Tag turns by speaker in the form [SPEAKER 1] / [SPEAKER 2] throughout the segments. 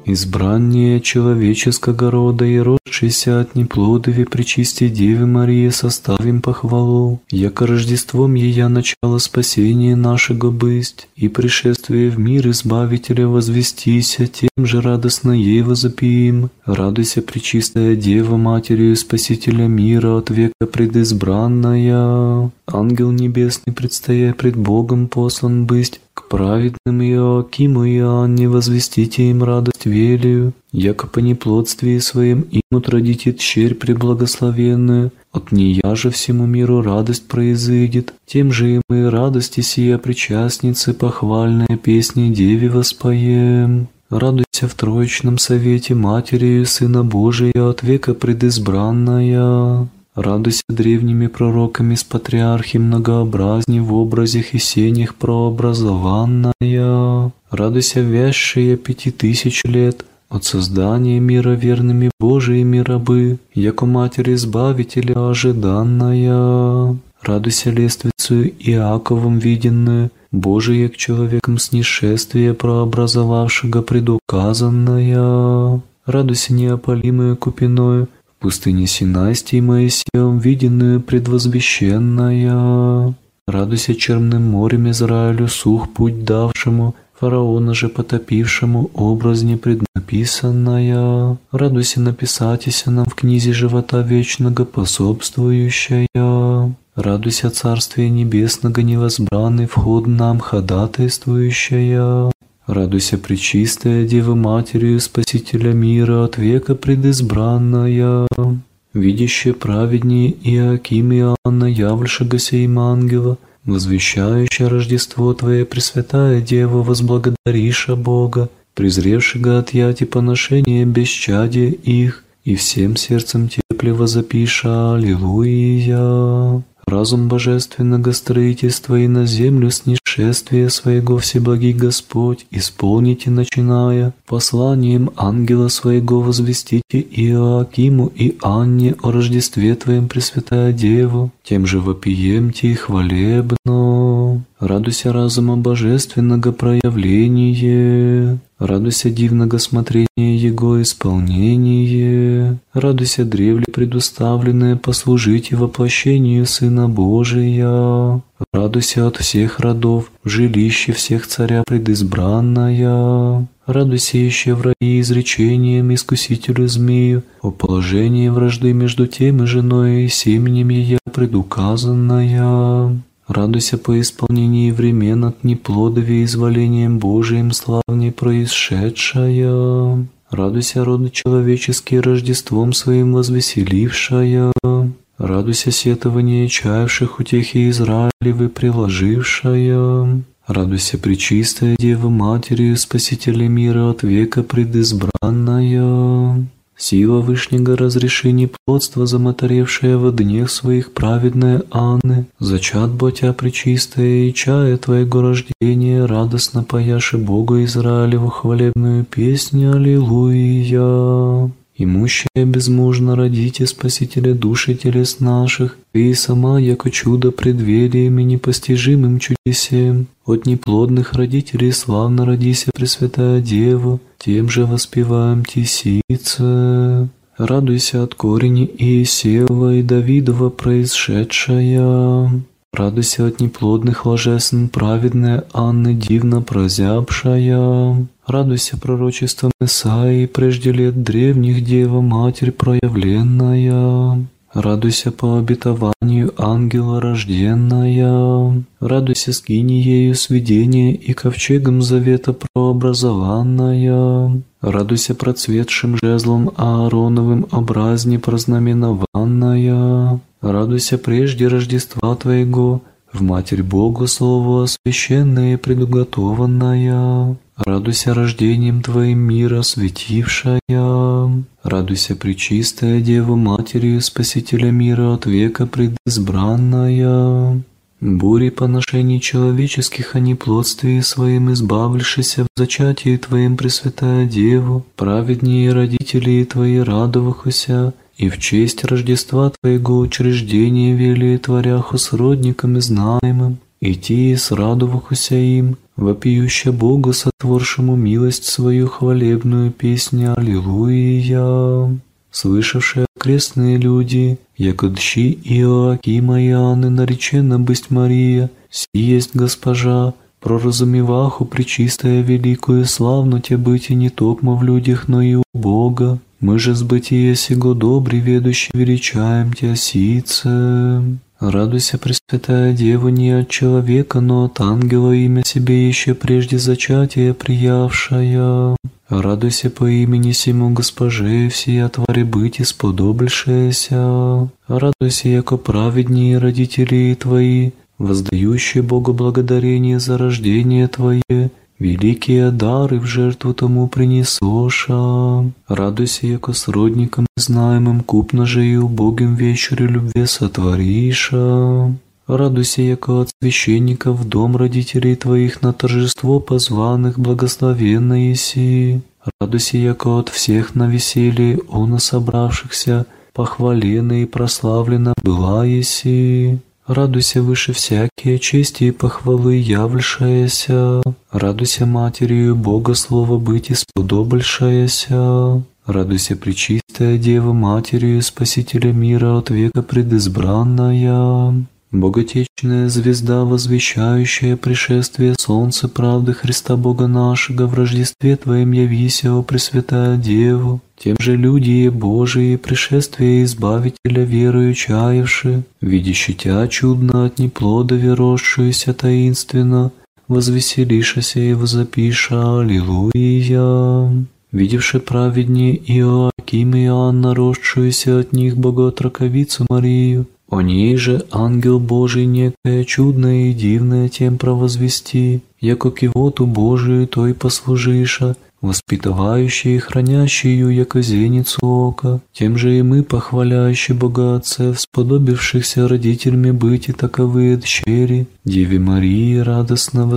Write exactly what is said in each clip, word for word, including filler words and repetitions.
[SPEAKER 1] избрание человеческого рода и родшийся от неплодови пречисти Девы Марии составим похвалу, яко Рождеством ея начало спасения нашего бысть, и пришествие в мир Избавителя возвестися, тем же радостно ей возопиим. Радуйся, пречистая Дева, Матерью Спасителя мира, от века предизбранная. Ангел небесный, предстоя пред Богом послан бысть, к праведным Иоакиму и Анне возвестите им радость велию, яко по неплодствии своим им утродите тщерь преблагословенную, от нея же всему миру радость произыдет, тем же и мы радости сия причастницы похвальная песни Деве воспоем. Радуйся в Троичном совете Матерью Сына Божия, от века предизбранная. Радуйся древними пророками с патриархи многообразней в образях и сенях прообразованная. Радуйся, вящая пяти тысяч лет от создания мира верными Божиими рабы, яко Матерь Избавителя ожиданная. Радуйся, лествицу Иаковом виденную, Божие к человекам снишествие прообразовавшего предуказанная. Радуйся, неопалимую купиною, в пустыне Синайстей Моисеем виденную предвозвещенная. Радуйся, черным морем Израилю сух путь давшему, фараона же потопившему образне преднаписанная. Радуйся, написатися нам в книзе живота вечного пособствующая. Радуйся, Царствие Небесного невозбранный вход нам ходатайствующая. Радуйся, пречистая Дева Матерью Спасителя мира, от века предизбранная. Видящая праведнее Иоаким и Анна, явлшегося им ангела, возвещающая Рождество Твое, Пресвятая Дева, возблагодариша Бога, презревшего от яти поношения бесчадия их, и всем сердцем тепле возопиша Аллилуйя. Разум божественного строительства и на землю снишествия своего Всеблагий Господь исполните, начиная посланием ангела своего возвестите Иоакиму и Анне о Рождестве Твоем, Пресвятая Деву, тем же вопиемте и хвалебно. Радуйся разума божественного проявления, радуйся дивного смотрения Его исполнение, радуйся древле предуставленное послужите воплощению Сына Божия, радуйся от всех родов, в жилище всех царя предизбранная, радуйся еще в рае изречением искусителю змею, о положении вражды между тем и женой и семенем ее предуказанная. Радуйся по исполнении времен от неплодови изволением Божиим славней происшедшая. Радуйся, роды человеческие, Рождеством своим возвеселившая. Радуйся, сетование чаявших утехи Израилевы приложившая. Радуйся, пречистая Дева Матерью Спасителя мира, от века предизбранная. Сила Вышнего разреши неплодство, замоторевшее во днях своих праведная Анны, зачат Ботя пречистая и чая Твоего рождения, радостно паяши Бога Израилеву хвалебную песню Аллилуйя. Имущая безмужно родите Спасителя души телес наших, Ты и сама, яко чудо предвериями непостижимым чудесем, от неплодных родителей славно родися, Пресвятая Дева, тем же воспеваем тесице. Радуйся от корени Иисеева и Давидова происшедшая. Радуйся от неплодных ложесн праведная Анны, дивно прозябшая. Радуйся пророчеством Исаии, прежде лет древних Дева Матерь проявленная. Радуйся по обетованию ангела рожденная. Радуйся скиниею сведения и ковчегом завета прообразованная. Радуйся процветшим жезлом Аароновым образне прознаменованная. Радуйся прежде Рождества Твоего, в Матерь Богу Слову освященная и предуготованная. Радуйся рождением Твоим мира светившая. Радуйся, пречистая Дева Матерью Спасителя мира, от века предизбранная. Бури поношений человеческих о неплодствии своим избавившися в зачатии Твоим, Пресвятая Деву, праведнее родители Твои радовахуся, и в честь Рождества Твоего учреждения велие творяху с родниками знаемым, идти с радовахуся им, вопиюща Богу, сотворшему милость свою хвалебную песню Аллилуйя. Слышавшие окрестные люди, яко дщи Иоакима и Анны наречена бысть Мария, си есть госпожа, проразумеваху пречистая великую славну те быть и не токмо в людях, но и у Бога. Мы же с бытия сего добре ведущи величаем Тя сице. Радуйся, Пресвятая Дева, не от человека, но от ангела имя себе еще прежде зачатия приявшая. Радуйся по имени сему Госпоже, всея твари быть исподобившаяся. Радуйся, яко праведнее родители Твои, воздающие Богу благодарение за рождение Твое, великие дары в жертву тому принесоша. Радуйся, яко сродникам знаемым купно же и убогим вечере любви сотвориша. Радуйся, яко от священников дом родителей Твоих на торжество позванных благословенна еси. Радуйся, яко от всех на веселье оно собравшихся похвалена и прославлена была еси. Радуйся выше всякие чести и похвалы явлшаяся. Радуйся Матерью Бога Слова быть исподобившаяся. Радуйся, Пречистая Дева, Матерью Спасителя мира от века предизбранная. Боготечная звезда, возвещающая пришествие Солнца правды Христа Бога нашего, в рождестве Твоем явися, о Пресвятая Дева. Тем же люди Божии, пришествие Избавителя верою чаявши, видящи Тя чудно от неплода верошуюся таинственно, возвеселишася и возопиша Аллилуйя. Видевши праведнее Иоаким и Анна, росшуюся от них Боготраковицу Марию, о ней же ангел Божий некое чудное и дивное тем провозвести, яко кивоту Божию той послужиша, воспитывающий и хранящую, яко зеницу ока, тем же и мы, похваляющие Бога Отцев, сподобившихся родителями быть и таковые дщери, Деве Марии радостно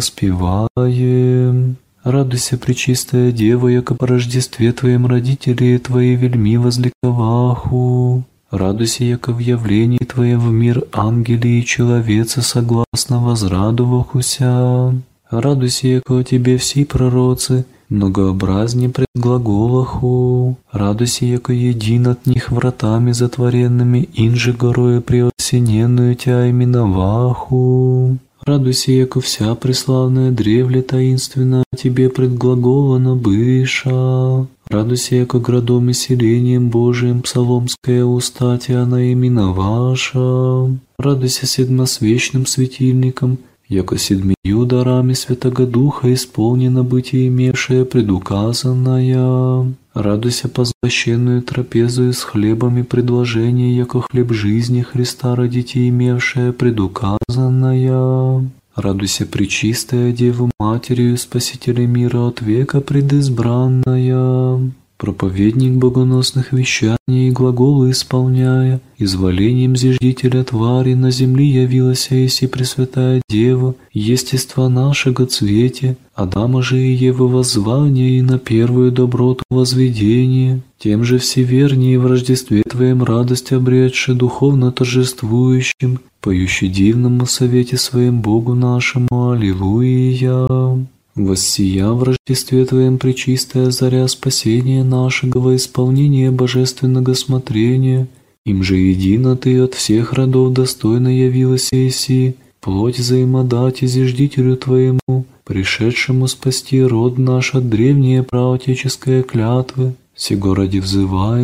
[SPEAKER 1] воспеваем. Радуйся, Пречистая Дева, яко по рождестве Твоем родители Твои вельми возликоваху. Радуйся, яко в явлении Твоем в мир ангели и человеца согласно возрадовахуся. Радуйся, яко о Тебе все пророцы, многообразнее пред глаголаху. Радуйся, яко един от них вратами затворенными, инже горою преосененную Тя именоваху. Радуйся, яко вся преславная древле таинственно о Тебе предглаголана быша. Радуйся, яко градом и селением Божиим псаломская уста Тя наименоваша. Радуйся седмосвечным светильником, яко седмию дарами Святого Духа исполнено быть и имевшее предуказанное. Радуйся по священную трапезу с хлебом и предложение, яко хлеб жизни Христа родите имевшее предуказанное. Радуйся, Пречистая Дева, Матерью Спасителя мира от века предизбранная. Проповедник богоносных вещаний и глаголы исполняя, изволением зиждителя твари на земли явилась еси Пресвятая Дева, естества нашего цвете, Адама же и Евы воззвание и на первую доброту возведение, тем же всевернее в рождестве Твоем радость обретши духовно торжествующим, поющий дивному совете Своем Богу нашему Аллилуйя. Воссия в рождестве Твоем пречистая заря спасения нашего во исполнение божественного смотрения, им же едино Ты от всех родов достойно явилась еси, плоть взаимодати зиждителю Твоему, пришедшему спасти род наш от древние праотеческое клятвы, сего ради взываем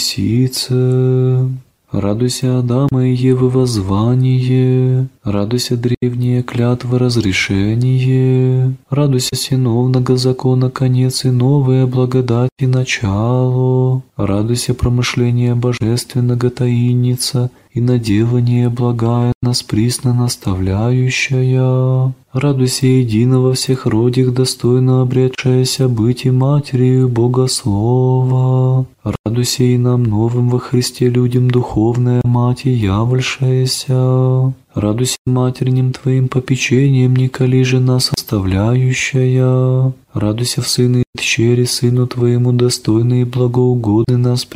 [SPEAKER 1] Тисице. Радуйся, Адама и Евы воззвание, радуйся, древние клятвы разрешение, радуйся, синовного закона конец и новая благодать и начало, радуйся, промышление божественного таинница и наделание благая нас присно наставляющая. Радуйся, единого всех родих достойно обретшаяся быть и матерью Бога Слова. Радуйся и нам новым во Христе людям духовная мать явлшаяся. Радуйся матерним Твоим попечением, николи же нас оставляющая. Радуйся в Сыны чере Сыну Твоему достойный и благоугодный нас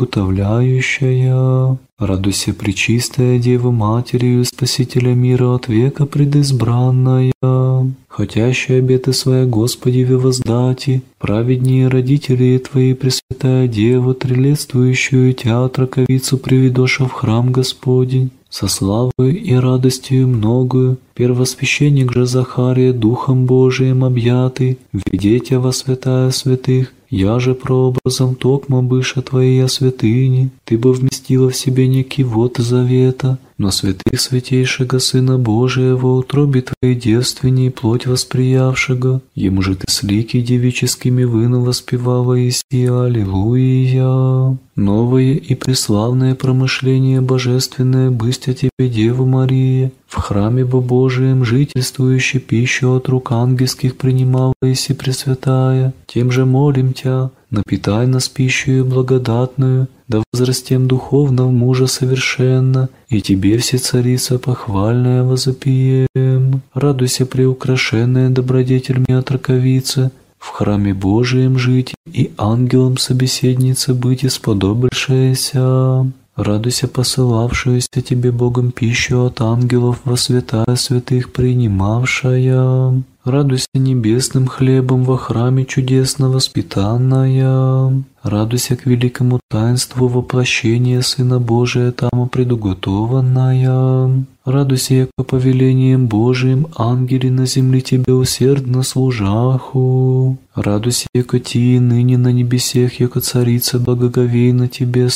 [SPEAKER 1] приуготовляющая. Радуйся, Пречистая Дева, Матерью Спасителя мира от века предизбранная, хотящая обеты своя Господеве воздати, праведнее родители Твои, Пресвятая Дева, трилетствующую Тя, траковицу приведоша в храм Господень, со славою и радостью многою, первосвященник же Захария, Духом Божиим объятый, ведетя во святая святых, я же прообразом токма быша Твоя святыни, Ты бы вместила в себе некий вод завета, но святых святейшего Сына Божия во утробе Твоей девственней плоть восприявшего, Ему же Ты с лики девическими выну воспевала Иси, Аллилуйя. Новое и преславное промышление божественное бысть о Тебе, Дева Мария, в храме Бо Божием жительствующей пищу от рук ангельских принимала Иси Пресвятая, тем же молим Тя, напитай нас пищею благодатную, да возрастем духовно в мужа совершенно, и Тебе, все царица, похвальная возопием. Радуйся, преукрашенная добродетельми отраковица, в храме Божием жить и ангелом собеседница быть исподобившаяся. Радуйся, посылавшуюся Тебе Богом пищу от ангелов во святая святых принимавшая. Радуйся небесным хлебом во храме чудесно воспитанная. Радуйся к великому таинству воплощения Сына Божия там предуготованная. Радуйся, яко повелением Божиим ангели на земле Тебе усердно служаху. Радуйся, яко Ти ныне на небесех, яко царица благоговейно Тебе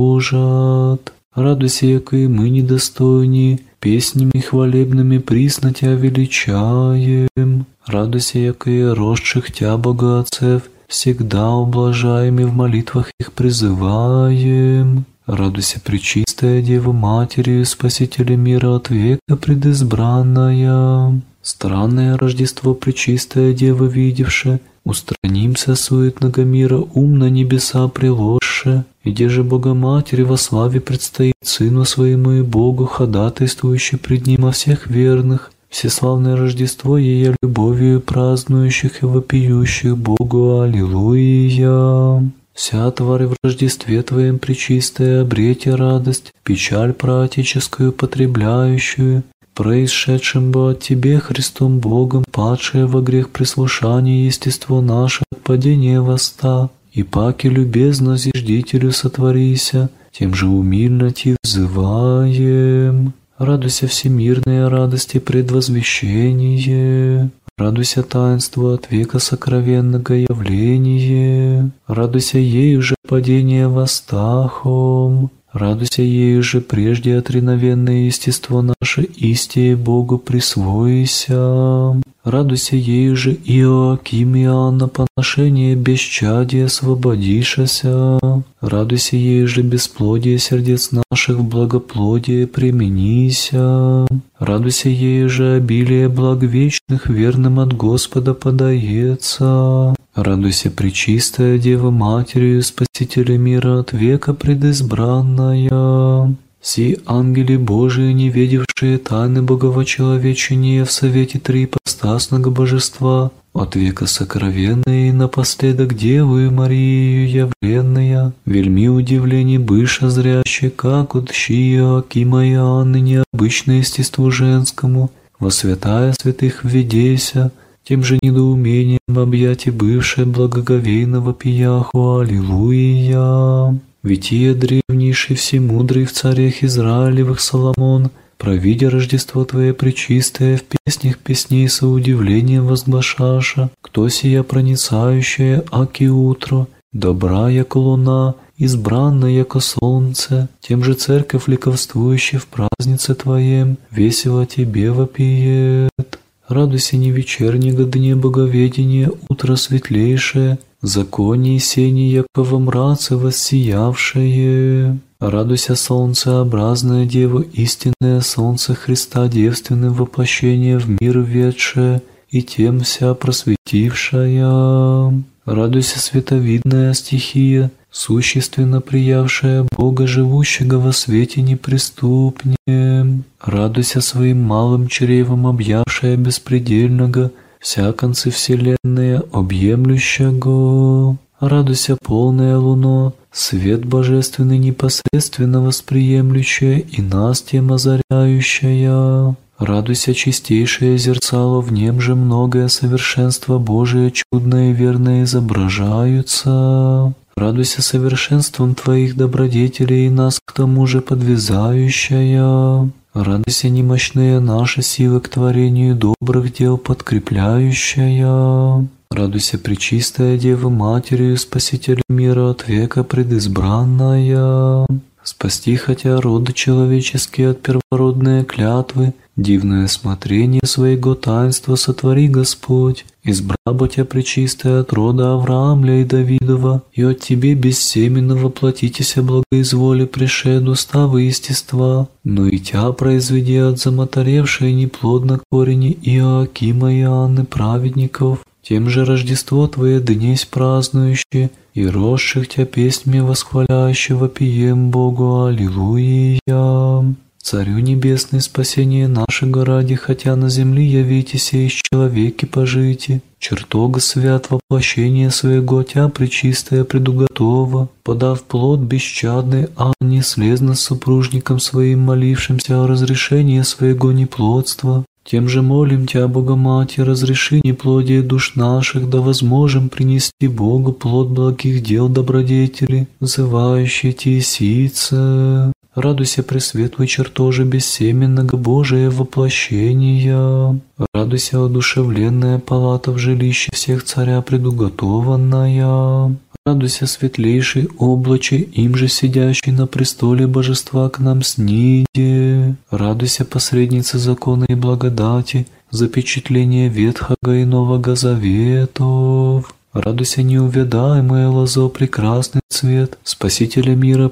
[SPEAKER 1] служат. Радуйся, яко и мы недостойни, песнями хвалебными присно Тя величаем. Радуйся, яко и росших Тя богоотцев, всегда ублажаем и в молитвах их призываем. Радуйся, Пречистая Дева, Матерью Спасителя мира от века предизбранная. Странное Рождество Пречистая Дева видевше, устранимся суетного мира ум на небеса приложше, иде же Богоматери во славе предстоит Сыну Своему и Богу, ходатайствующий пред Ним о всех верных, всеславное Рождество Ея любовью празднующих и вопиющих Богу. Аллилуйя. Вся тварь в Рождестве Твоем пречистая, обретя радость, печаль проотеческую потребляющую, происшедшим бы от Тебе, Христом Богом, падшее во грех прислушание естество наше от падения воста, и паки любезно зиждителю сотворися, тем же умильно Ти взываем. Радуйся всемирной радости предвозвещение. Радуйся таинству от века сокровенного явления. Радуйся ею же падение востахом. Радуйся ею же прежде отреновенное естество наше истие Богу присвоися. Радуйся ею же Иоаким и Анна поношение бесчадия освободишася. Радуйся ею же бесплодие сердец наших в благоплодие применися. Радуйся ею же обилие благ вечных верным от Господа подается. Радуйся, Пречистая Дева, Матерью Спасителя мира от века предизбранная. Си ангели Божии, не видевшие тайны боговочеловечения в совете три ипостасного божества, от века сокровенные и напоследок Деву Марию явленная, вельми удивление быша зряще, как от щи Иоакима и Анны необычное естеству женскому, во святая святых введеся, тем же недоумением объяти бывшее благоговейного пияху. Аллилуйя. Вития древнейший всемудрый в царях Израилевых Соломон, провидя Рождество Твое пречистое, в песнях песней со удивлением возглашаша, кто сия проницающая, аки утро, добра, яко луна, избранна, яко солнце, тем же церковь ликовствующая в празднице Твоем, весело Тебе вопиет. Радуйся не вечернего дне боговедения, утро светлейшее, законе и сени, яко во мраце воссиявшее. Радуйся, солнцеобразная Дева, истинное солнце Христа, девственным воплощение в мир ведшее, и тем вся просветившая. Радуйся, световидная стихия, существенно приявшая Бога, живущего во свете неприступнем. Радуйся своим малым чревом, объявшая беспредельного, вся концы вселенные объемлющего. Радуйся, полная луно, свет божественный непосредственно восприемлющая и нас тем озаряющая. Радуйся, чистейшее зерцало, в нем же многое совершенство Божие чудное и верное изображаются. Радуйся совершенством Твоих добродетелей и нас к тому же подвязающая. Радуйся, немощные наши силы к творению добрых дел подкрепляющая. Радуйся, пречистая Дева Матерью, Спасителя мира от века предизбранная. Спасти хотя роды человеческие от первородной клятвы, дивное смотрение своего таинства сотвори, Господь. Избрабо Тя пречистая от рода Авраамля и Давидова, и от Тебе бессеменного платитеся благоизволи пришед устава естества, но и Тя произведи от замоторевшей неплодно корени Иоакима и Анны праведников, тем же Рождество Твое днесь празднующие, и росших Тя песнями восхваляющего пием Богу, Аллилуйя. Царю небесный, спасение нашего ради, хотя на земле явитеся из человеки пожити. Чертога свят воплощение своего Тя пречистая предуготова, подав плод бесчадный, а не слезно с супружником своим молившимся о разрешении своего неплодства. Тем же молим Тя, Богоматерь, разреши неплодие душ наших, да возможем принести Богу плод благих дел добродетели, взывающие Тесице. Радуйся, пресветлый чертоже бессеменного Божия воплощения. Радуйся, одушевленная палата в жилище всех царя предуготованная. Радуйся, светлейший облаче, им же сидящий на престоле божества к нам сниде. Радуйся, посредница закона и благодати, запечатление Ветхого и Нового Заветов. Радуйся, неувядаемая лозо, прекрасный цвет, Спасителя мира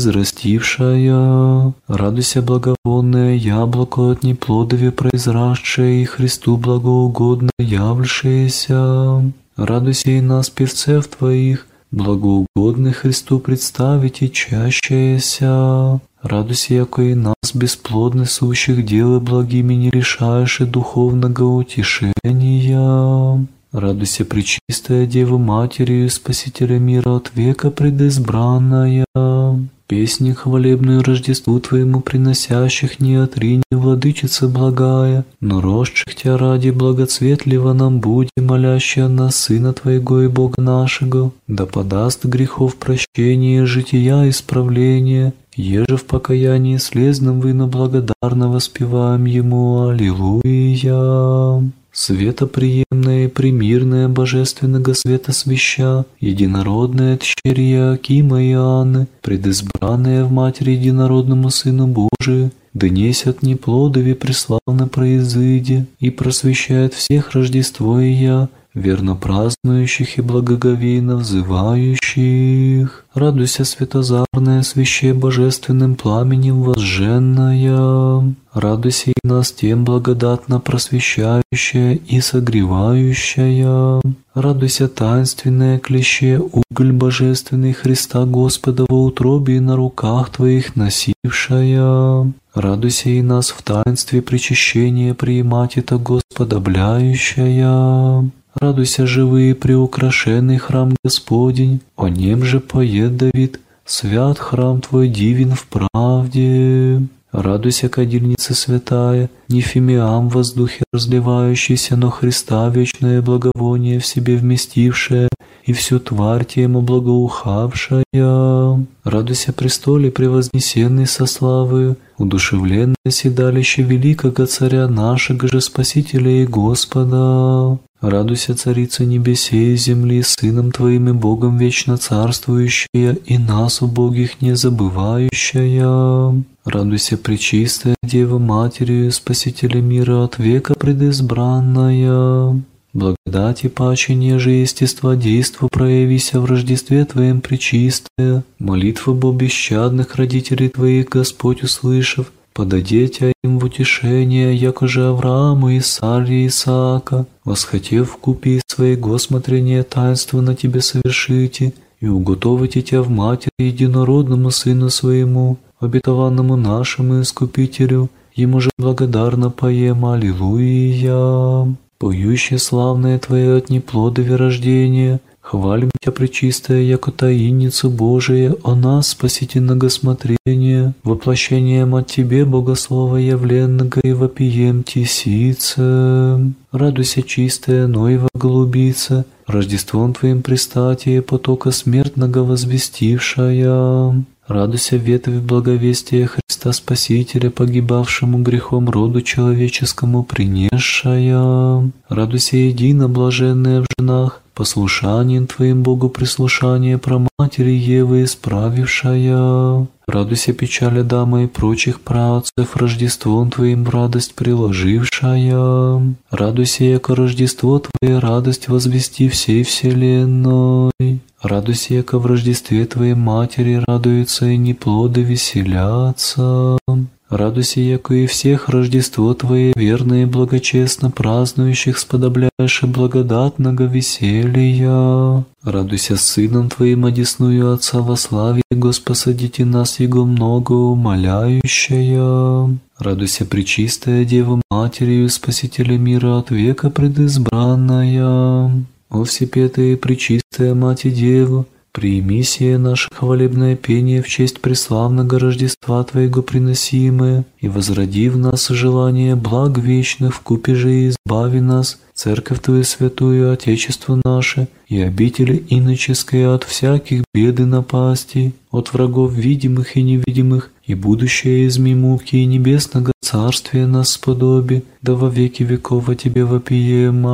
[SPEAKER 1] произрастившая. Радуйся, благовонное яблоко от неплодови произрасшее и Христу благоугодно являвшееся. Радуйся и нас, певцев Твоих, благоугодных Христу представить и чащаяся. Радуйся, яко и нас, бесплодных сущих дел и благими не лишаешь и духовного утешения. Радуйся, пречистая Дева Матерью, Спасителя мира от века предизбранная. Песни хвалебную Рождеству Твоему приносящих не отрини, Владычица благая, но росших Тя ради благоцветлива нам буди, молящая нас Сына Твоего и Бога нашего, да подаст грехов прощение, жития исправление, еже в покаянии слезном выно благодарно воспеваем Ему. Аллилуйя. Светоприемное и примирное божественного света свеща, единородное тщерье Акима и Анны, предизбранное в Матери единородному Сыну Божию, днесь от неплодови преславно произыди и просвещает всех Рождество и я, верно празднующих и благоговейно взывающих. Радуйся, светозарное свяще божественным пламенем возженная. Радуйся и нас тем благодатно просвещающая и согревающая. Радуйся, таинственное клеще, уголь божественный Христа Господа во утробе и на руках Твоих носившая. Радуйся и нас в таинстве причащения приимать это Господобляющая. Радуйся, живый и приукрашенный храм Господень, о нем же поет Давид, свят храм Твой дивен в правде. Радуйся, кадильница святая, не фимиам в воздухе разливающийся, но Христа вечное благовоние в себе вместившее и всю тварь тему благоухавшая. Радуйся, престоле превознесенный со славою, удушевленное седалище великого Царя нашего же Спасителя и Господа. Радуйся, Царица небесей и земли, Сыном Твоим и Богом вечно царствующая, и нас, убогих, не забывающая. Радуйся, пречистая Дева Матерью, Спасителя мира от века предизбранная. Благодати паче неже естества действо проявися в Рождестве Твоем пречистая. Молитва бо бесчадных родителей Твоих, Господь услышав, подаде Тя им в утешение, якоже Аврааму и Саре Исаака, восхотев вкупе своего смотрения таинства на Тебе совершите, и уготовите Тя в Матери единородному Сыну Своему, обетованному нашему Искупителю, Ему же благодарно поем. Аллилуйя. поющее славное Твое от неплодови рождения. Хвалим Тя, пречистая, яко таинницу Божия, о нас, спасительного смотрения, воплощением от Тебе, Богослова явленного, и вопием Тесице. Радуйся, чистая, Ноева голубица, Рождеством Твоим пристатие потока смертного возвестившая. Радуйся, ветвь благовестия Христа Спасителя, погибавшему грехом роду человеческому принесшая. Радуйся, едино блаженная в женах, послушанием Твоим Богу прислушание про матери Евы исправившая. Радуйся, печаль Адама и прочих праотцев, Рождеством Твоим в радость приложившая. Радуйся, яко Рождество Твое радость возвести всей вселенной. Радуйся, яко в Рождестве Твоей матери радуются и неплоды веселятся. Радуйся, яко и всех Рождество Твое верно и благочестно празднующих сподобляешь и благодатного веселья. Радуйся, Сыном Твоим одесную Отца во славе Его, спасадите нас Его много умоляющая. Радуйся, пречистая Дева Матерью, Спасителя мира от века предизбранная. О всепетая и пречистая Мать и Дева, прими сие наше хвалебное пение в честь преславного Рождества Твоего приносимое, и возроди в нас желание благ вечных, вкупе же и избави нас, Церковь Твою святую, Отечество наше, и обители иноческие от всяких бед и напастей, от врагов видимых и невидимых, и будущее из муки и небесного Царствия нас сподоби, да во веки веков о Тебе вопием.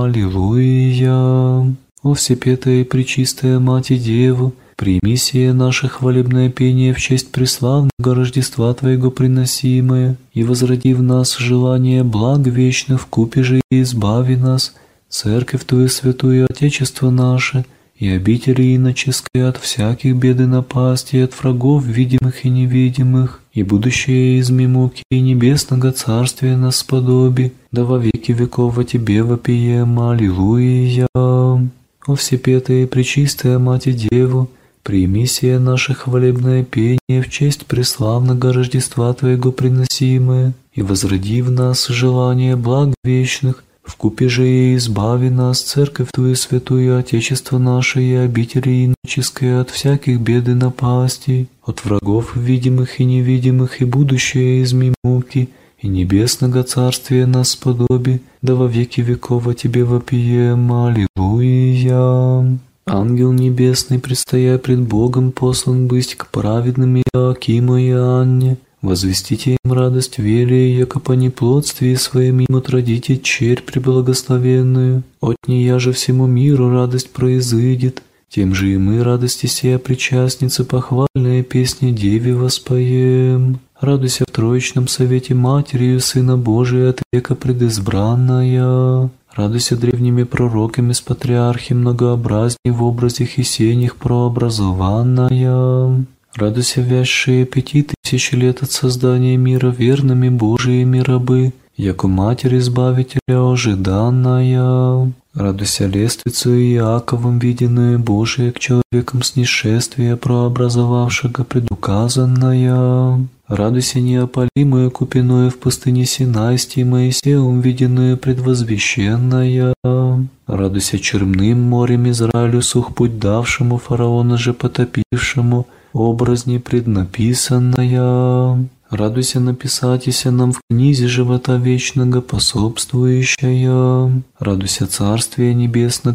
[SPEAKER 1] Аллилуйя. О всепетая и пречистая Мать и Дева, прими сие наше хвалебное пение в честь преславного Рождества Твоего приносимое, и возроди в нас желание благ вечных, вкупе же и избави нас, Церковь Твою святую, Отечество наше, и обители иноческие от всяких бед и напастей, от врагов видимых и невидимых, и будущее из муки и небесного Царствия нас сподоби, да во веки веков о Тебе вопием. Аллилуйя. О всепетая и пречистая Мать и Дева, прими сие наше хвалебное пение в честь преславного Рождества Твоего приносимое, и возроди в нас желание благ вечных, вкупе же и избави нас, Церковь Твою святую, Отечество наше, и обители иноческие от всяких бед и напастей, от врагов видимых и невидимых, и будущее из муки и небесного Царствия нас сподоби, да во веки веков о Тебе вопием. Аллилуйя. Ангел небесный, предстоя пред Богом, послан быть к праведным Иоакиму и Анне, возвестите им радость велия, яко по неплодстве своим им отродите черь преблагословенную. От нея же всему миру радость произыдет, тем же и мы радости сия причастницы похвальная песня Деве воспоем. Радуйся в Троичном совете Матерью Сына Божия от века предизбранная. Радуйся древними пророками с патриархи многообразней в образе Хисених прообразованная. Радуйся, вязшие пяти тысяч лет от создания мира верными Божиими рабы, яко Матерь Избавителя ожиданная. Радуйся, лествицу Иаковом виденную Божие к человекам снисшествия прообразовавшего предуказанная. Радуйся, неопалимую купиную в пустыне Синайстей Моисеем виденную предвозвещенная. Радуйся, черным морем Израилю сух путь давшему, фараона же потопившему, образне преднаписанная. Радуйся, написатися нам в книзе живота вечного пособствующая. Радуйся, Царствие Небесного